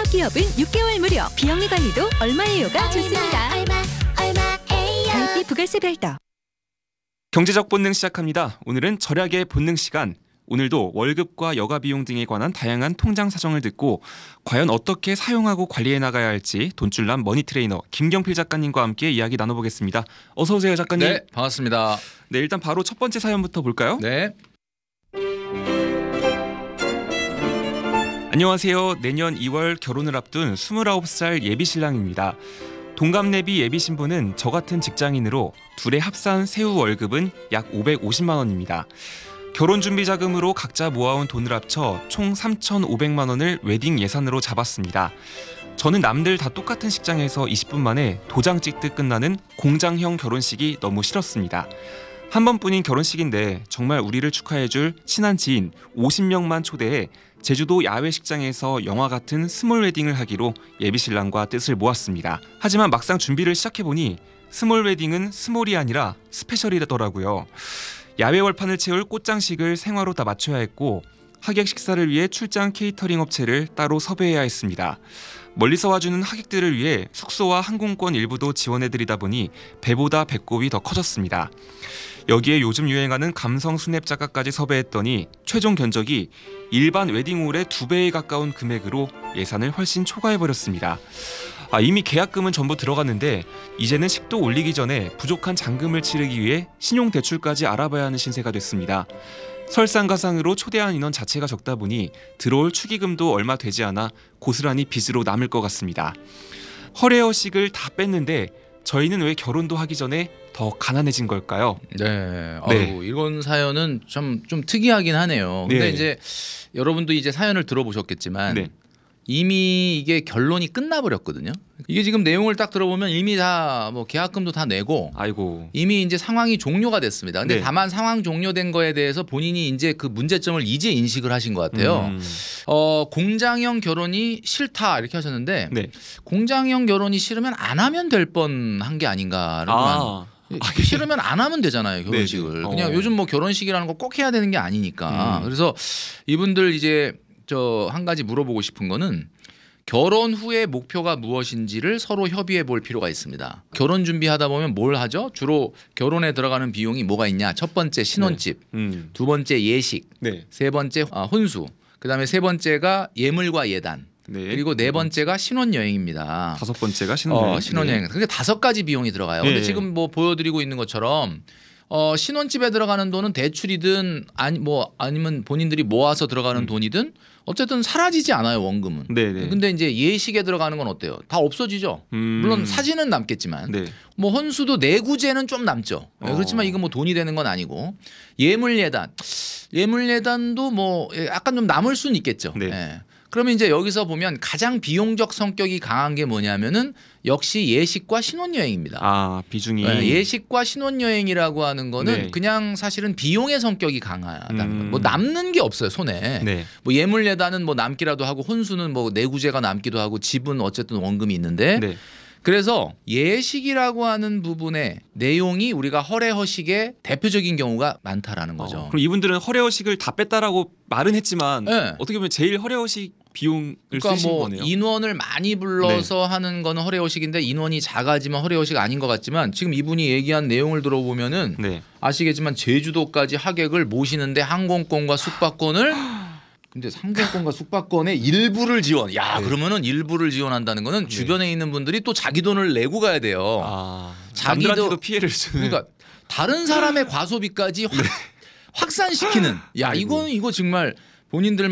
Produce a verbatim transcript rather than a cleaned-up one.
기업은 육 개월 무료, 비영리 관리도 얼마예요가 얼마, 좋습니다. 얼마, 얼마에요? 가입비 부가세 별도. 경제적 본능 시작합니다. 오늘은 절약의 본능 시간. 오늘도 월급과 여가 비용 등에 관한 다양한 통장 사정을 듣고 과연 어떻게 사용하고 관리해 나가야 할지 돈줄남 머니 트레이너 김경필 작가님과 함께 이야기 나눠보겠습니다. 어서 오세요, 작가님. 네, 반갑습니다. 네, 일단 바로 첫 번째 사연부터 볼까요? 네. 안녕하세요. 내년 이월 결혼을 앞둔 스물아홉 살 예비 신랑입니다. 동갑내비 예비 신부는 저 같은 직장인으로 둘의 합산 세후 월급은 약 오백오십만 원입니다. 결혼 준비 자금으로 각자 모아온 돈을 합쳐 총 삼천오백만 원을 웨딩 예산으로 잡았습니다. 저는 남들 다 똑같은 식장에서 이십 분 만에 도장 찍듯 끝나는 공장형 결혼식이 너무 싫었습니다. 한 번뿐인 결혼식인데 정말 우리를 축하해줄 친한 지인 오십 명만 초대해 제주도 야외 식장에서 영화 같은 스몰 웨딩을 하기로 예비신랑과 뜻을 모았습니다. 하지만 막상 준비를 시작해보니 스몰 웨딩은 스몰이 아니라 스페셜이더라고요. 야외 월판을 채울 꽃장식을 생화로 다 맞춰야 했고 하객 식사를 위해 출장 케이터링 업체를 따로 섭외해야 했습니다. 멀리서 와주는 하객들을 위해 숙소와 항공권 일부도 지원해드리다 보니 배보다 배꼽이 더 커졌습니다. 여기에 요즘 유행하는 감성 스냅 작가까지 섭외했더니 최종 견적이 일반 웨딩홀의 두 배에 가까운 금액으로 예산을 훨씬 초과해버렸습니다. 아, 이미 계약금은 전부 들어갔는데 이제는 식도 올리기 전에 부족한 잔금을 치르기 위해 신용대출까지 알아봐야 하는 신세가 됐습니다. 설상가상으로 초대한 인원 자체가 적다 보니 들어올 축의금도 얼마 되지 않아 고스란히 빚으로 남을 것 같습니다. 허례허식을 다 뺐는데 저희는 왜 결혼도 하기 전에 더 가난해진 걸까요? 네. 네. 아유, 이건 사연은 좀, 좀 특이하긴 하네요. 근데 네. 이제 여러분도 이제 사연을 들어보셨겠지만 네. 이미 이게 결론이 끝나버렸거든요. 이게 지금 내용을 딱 들어보면 이미 다 뭐 계약금도 다 내고 아이고. 이미 이제 상황이 종료가 됐습니다. 근데 네. 다만 상황 종료된 거에 대해서 본인이 이제 그 문제점을 이제 인식을 하신 것 같아요. 음. 어, 공장형 결혼이 싫다 이렇게 하셨는데 네. 공장형 결혼이 싫으면 안 하면 될 뻔한 게 아닌가라는 아. 싫으면 안 하면 되잖아요, 결혼식을. 네네. 어. 그냥 요즘 뭐 결혼식이라는 거 꼭 해야 되는 게 아니니까. 음. 그래서 이분들 이제 저 한 가지 물어보고 싶은 거는 결혼 후의 목표가 무엇인지를 서로 협의해 볼 필요가 있습니다. 결혼 준비하다 보면 뭘 하죠? 주로 결혼에 들어가는 비용이 뭐가 있냐? 첫 번째 신혼집, 네. 음. 두 번째 예식, 네. 세 번째 아, 혼수, 그다음에 세 번째가 예물과 예단, 네. 그리고 네 번째가 신혼여행입니다. 다섯 번째가 신혼여행. 어, 신혼여행. 그게 다섯 가지 비용이 들어가요. 네. 근데 지금 뭐 보여드리고 있는 것처럼 어, 신혼집에 들어가는 돈은 대출이든 아니 뭐 아니면 본인들이 모아서 들어가는 음. 돈이든 어쨌든 사라지지 않아요, 원금은. 네네. 근데 이제 예식에 들어가는 건 어때요? 다 없어지죠. 음. 물론 사진은 남겠지만 네. 뭐 혼수도 내구재는 좀 남죠. 어. 그렇지만 이거 뭐 돈이 되는 건 아니고 예물예단, 예물예단도 뭐 약간 좀 남을 수는 있겠죠. 네. 예. 그러면 이제 여기서 보면 가장 비용적 성격이 강한 게 뭐냐면은 역시 예식과 신혼여행입니다. 아, 비중이. 네, 예식과 신혼여행이라고 하는 거는 네. 그냥 사실은 비용의 성격이 강하다는 음. 거예요. 뭐 남는 게 없어요, 손에. 네. 뭐 예물예단은 뭐 남기라도 하고 혼수는 뭐 내구재가 남기도 하고 집은 어쨌든 원금이 있는데 네. 그래서 예식이라고 하는 부분의 내용이 우리가 허례허식의 대표적인 경우가 많다라는 거죠. 어, 그럼 이분들은 허례허식을 다 뺐다라고 말은 했지만 네. 어떻게 보면 제일 허례허식 비용을 그러니까 쓰신 뭐 거네요. 인원을 많이 불러서 하는 거는 허례허식인데 인원이 작아지면 허례허식 아닌 것 같지만 지금 이분이 얘기한 내용을 들어보면은 네. 아시겠지만 제주도까지 하객을 모시는데 항공권과 숙박권을 근데 항공권과 숙박권의 일부를 지원. 야 네. 그러면은 일부를 지원한다는 거는 네. 주변에 있는 분들이 또 자기 돈을 내고 가야 돼요. 아, 자기도- 남들한테도 피해를 주는. 그러니까 다른 사람의 과소비까지 확, 확산시키는. 야 아이고. 이건 이거 정말 본인들